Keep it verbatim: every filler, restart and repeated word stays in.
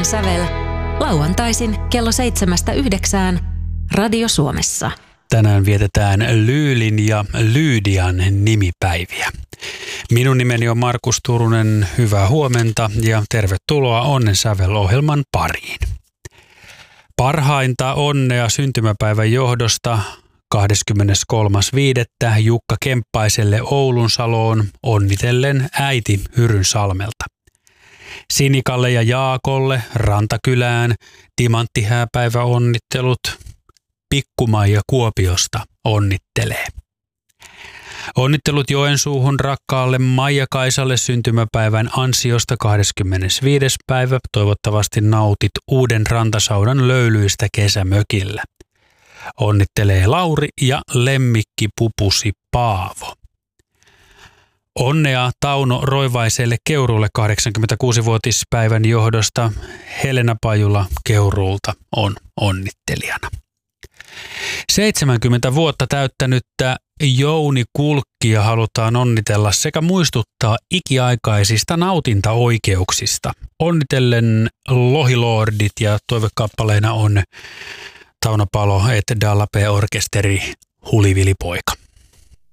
Onnen sävel lauantaisin kello seitsemästä yhdeksään Radio Suomessa. Tänään vietetään Lyylin ja Lyydian nimipäiviä. Minun nimeni on Markus Turunen, hyvää huomenta ja tervetuloa Onnen sävel-ohjelman pariin. Parhainta onnea syntymäpäivän johdosta kahdeskymmeneskolmas viidettä Jukka Kemppaiselle Oulunsaloon onnitellen äiti Hyrynsalmelta. Sinikalle ja Jaakolle Rantakylään timanttihääpäivä onnittelut. Pikku-Maija Kuopiosta onnittelee. Onnittelut Joensuuhun rakkaalle Maija-Kaisalle syntymäpäivän ansiosta kahdeskymmenesviides päivä. Toivottavasti nautit uuden rantasaunan löylyistä kesämökillä. Onnittelee Lauri ja lemmikki pupusi Paavo. Onnea Tauno Roivaiselle Keuruulle kahdeksankymmentäkuusivuotispäivän johdosta. Helena Pajula Keuruulta on onnittelijana. seitsemänkymmentä vuotta täyttänyttä Jouni Kulkkia halutaan onnitella sekä muistuttaa ikiaikaisista nautintaoikeuksista. Onnitellen Lohilordit ja toivekappaleena on Tauno Palo et Dallape orkesteri Hulivili poika.